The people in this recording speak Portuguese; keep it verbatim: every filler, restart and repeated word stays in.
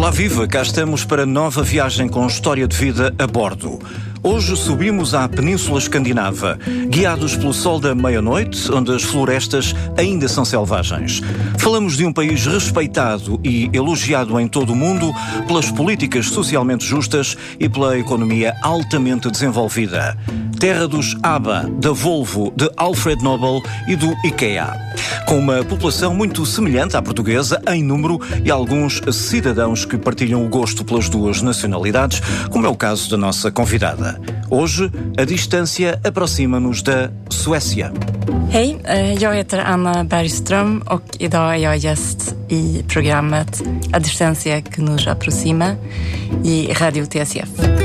Olá, viva! Cá estamos para nova viagem com história de vida a bordo. Hoje subimos à Península Escandinava, guiados pelo sol da meia-noite, onde as florestas ainda são selvagens. Falamos de um país respeitado e elogiado em todo o mundo pelas políticas socialmente justas e pela economia altamente desenvolvida. Terra dos ABBA, da Volvo, de Alfred Nobel e do IKEA. Com uma população muito semelhante à portuguesa em número e alguns cidadãos que partilham o gosto pelas duas nacionalidades, como é o caso da nossa convidada. Hoje, a distância aproxima-nos da Suécia. Hej, jag heter Anna Bergström och idag är jag gäst i programmet A Distância que nos aproxima i Radio T S F.